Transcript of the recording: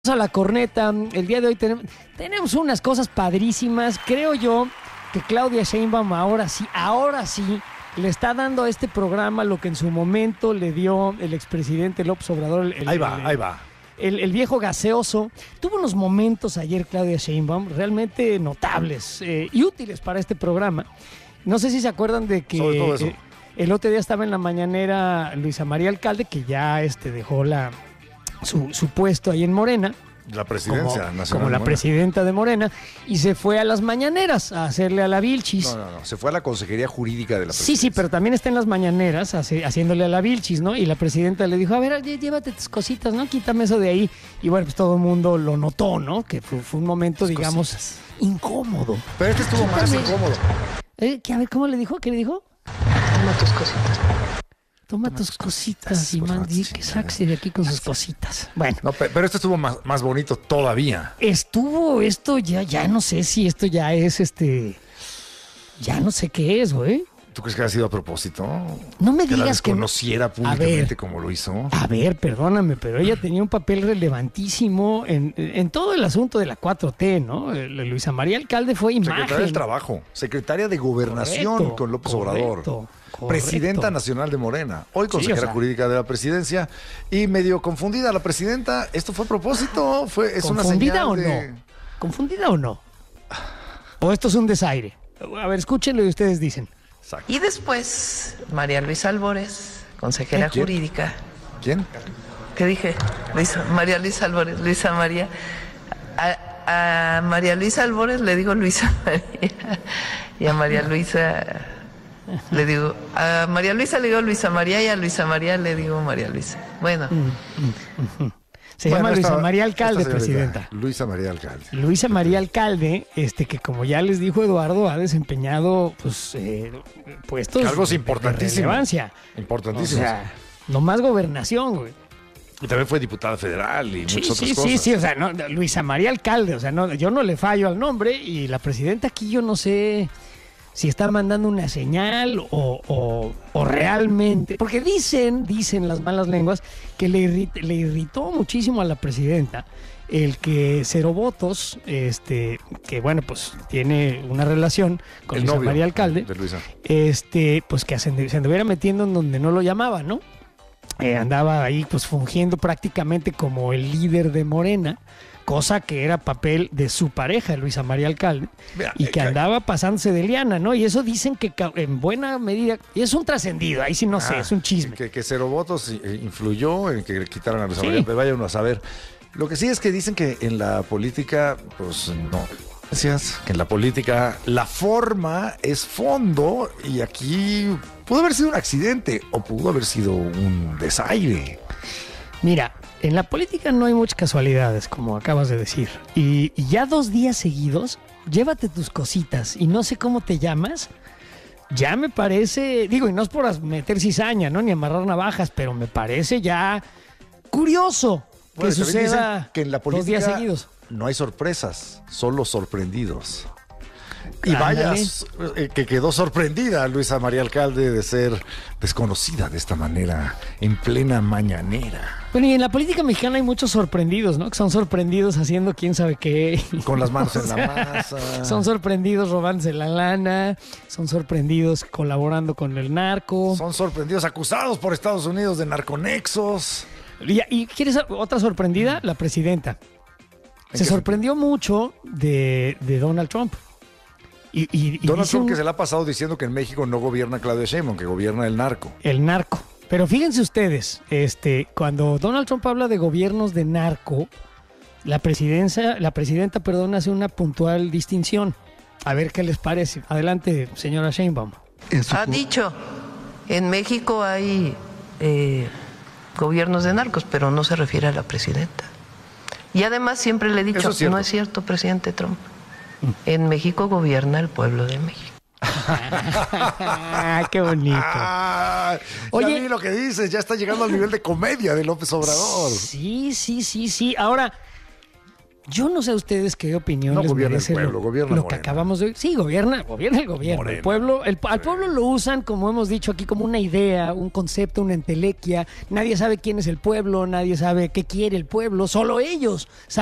A la corneta. El día de hoy tenemos unas cosas padrísimas. Creo yo que Claudia Sheinbaum ahora sí, le está dando a este programa lo que en su momento le dio el expresidente López Obrador. Ahí va. El viejo gaseoso. Tuvo unos momentos ayer Claudia Sheinbaum realmente notables y útiles para este programa. No sé si se acuerdan de que sobre todo eso. El otro día estaba en la mañanera Luisa María Alcalde, que ya dejó su puesto ahí en Morena. La presidencia nacional. Como la presidenta de Morena, y se fue a las mañaneras a hacerle a la Vilchis. No. Se fue a la Consejería Jurídica de la presidencia. Sí, pero también está en las mañaneras haciéndole a la Vilchis, ¿no? Y la presidenta le dijo, a ver, llévate tus cositas, ¿no? Quítame eso de ahí. Y bueno, pues todo el mundo lo notó, ¿no? Que fue un momento, digamos, incómodo. Pero estuvo más incómodo. A ver, ¿cómo le dijo? ¿Qué le dijo? Toma tus cositas. Toma tus cositas y mandi que saques de aquí con sus cositas. Bueno. No, pero esto estuvo más bonito todavía. Esto ya no sé si esto ya es ya no sé qué es, güey. ¿Tú crees que ha sido a propósito? No me que digas la desconociera públicamente como lo hizo. A ver, perdóname, pero ella tenía un papel relevantísimo en todo el asunto de la 4T, ¿no? Luisa María Alcalde fue imagen. Secretaria del Trabajo, secretaria de Gobernación con López Obrador. Correcto. Presidenta nacional de Morena, hoy consejera jurídica de la presidencia y medio confundida la presidenta. ¿Esto fue a propósito? ¿Es una señal o de... no? ¿Confundida o no? ¿O esto es un desaire? A ver, escúchenlo y ustedes dicen. Exacto. Y después, María Luisa Albores, consejera jurídica. ¿Quién? ¿Qué dije? María Luisa Albores, Luisa María. A María Luisa Albores le digo Luisa María. Y a María Luisa le digo, a María Luisa le digo Luisa María y a Luisa María le digo María Luisa. Bueno. Se llama Luisa María Alcalde, presidenta. Luisa María Alcalde. Luisa María Alcalde, que como ya les dijo Eduardo, ha desempeñado puestos cargos importantísimos. De relevancia. Importantísimos. O sea, no más gobernación, güey. Y también fue diputada federal y muchas otras cosas. Sí, o sea, no, Luisa María Alcalde, o sea, no, yo no le fallo al nombre y la presidenta aquí yo no sé si está mandando una señal o realmente, porque dicen las malas lenguas que le irritó muchísimo a la presidenta el que Cero Votos, que bueno, pues tiene una relación con el Luisa novio María Alcalde, de Luisa. Pues que se anduviera metiendo en donde no lo llamaban, ¿no? Andaba ahí pues fungiendo prácticamente como el líder de Morena, cosa que era papel de su pareja, Luisa María Alcalde, y que andaba pasándose de liana, ¿no? Y eso dicen que en buena medida, y es un trascendido, ahí sí no sé, es un chisme. Que Cero Votos influyó en que quitaran a Luisa María, pero vaya uno a saber. Lo que sí es que dicen que en la política, pues no. Gracias. Que en la política la forma es fondo y aquí pudo haber sido un accidente o pudo haber sido un desaire. Mira, en la política no hay muchas casualidades, como acabas de decir. Y ya 2 días seguidos, llévate tus cositas y no sé cómo te llamas. Ya me parece, y no es por meter cizaña, ¿no? Ni amarrar navajas, pero me parece ya curioso que suceda que en la política 2 días seguidos. No hay sorpresas, solo sorprendidos. Y vaya, que quedó sorprendida Luisa María Alcalde de ser desconocida de esta manera en plena mañanera. Bueno, y en la política mexicana hay muchos sorprendidos, ¿no? Que son sorprendidos haciendo quién sabe qué. Con las manos en la masa. Son sorprendidos robándose la lana, son sorprendidos colaborando con el narco. Son sorprendidos acusados por Estados Unidos de narconexos. ¿Y quieres otra sorprendida? La presidenta. Se sorprendió mucho de Donald Trump. Y Donald Trump que se le ha pasado diciendo que en México no gobierna Claudia Sheinbaum, que gobierna el narco. El narco. Pero fíjense ustedes, cuando Donald Trump habla de gobiernos de narco, la presidenta, hace una puntual distinción. A ver qué les parece. Adelante, señora Sheinbaum. Ha dicho, en México hay gobiernos de narcos, pero no se refiere a la presidenta. Y además siempre le he dicho, no es cierto, presidente Trump. En México gobierna el pueblo de México. ¡Qué bonito! Oye, ya vi lo que dices, ya está llegando al nivel de comedia de López Obrador. Sí. Ahora, Yo no sé a ustedes qué opinión No les gobierna el merece pueblo, gobierna lo que Morena. acabamos de oír. Sí, gobierna el gobierno. Morena. El pueblo, al pueblo lo usan, como hemos dicho aquí, como una idea, un concepto, una entelequia. Nadie sabe quién es el pueblo, nadie sabe qué quiere el pueblo, solo ellos